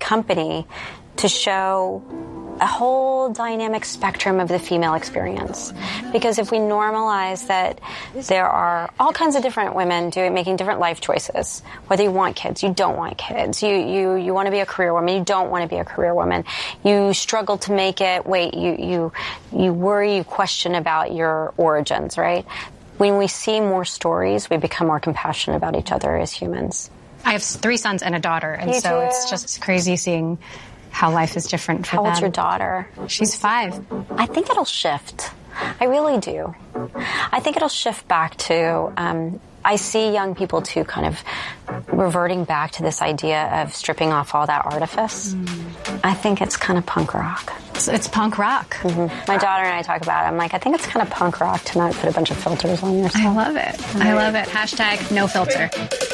company to show a whole dynamic spectrum of the female experience. Because if we normalize that there are all kinds of different women making different life choices, whether you want kids, you don't want kids, you want to be a career woman, you don't want to be a career woman, you struggle to make it, you worry, you question about your origins, right? When we see more stories, we become more compassionate about each other as humans. I have 3 sons and a daughter, and so it's just crazy seeing how life is different for them. How old's your daughter? She's 5. I think it'll shift. I really do. I think it'll shift back to, I see young people too kind of reverting back to this idea of stripping off all that artifice. I think it's kind of punk rock. So it's punk rock. My daughter and I talk about it. I'm like, I think it's kind of punk rock to not put a bunch of filters on yourself. I love it. I love it. #NoFilter.